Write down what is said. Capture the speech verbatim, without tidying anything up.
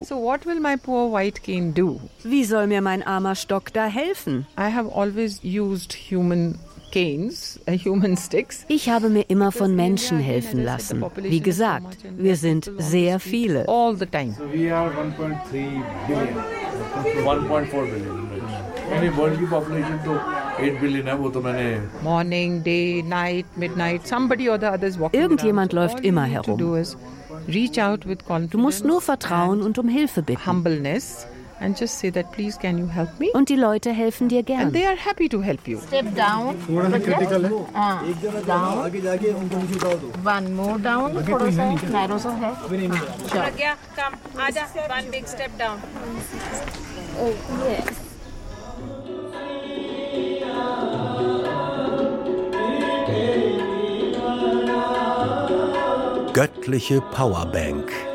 So what will my poor white cane do? Wie soll mir mein armer Stock da helfen? I have always used human canes, uh, human sticks. Ich habe mir immer von Menschen helfen lassen. Wie gesagt, wir sind sehr viele. All the time. So we are one point three billion. one point four billion. मैंने वर्ल्ड की पॉपुलेशन तो eight billion है, वो तो मैंने Morning, day, night, midnight, somebody or the other is walking Irgendjemand around. läuft All you immer need to herum. do is reach out with confidence. Du musst nur vertrauen und um Hilfe bitten. Humbleness and just say that please can you help me? Und die Leute helfen dir gern. And they are happy to help you. Step down. थोड़ा सा क्रिटिकल है. हाँ, down. One more down. थोड़ा सा narrow सा है. Sure. Pragya, come. Aja. One big step down. Oh, yes. Göttliche Powerbank.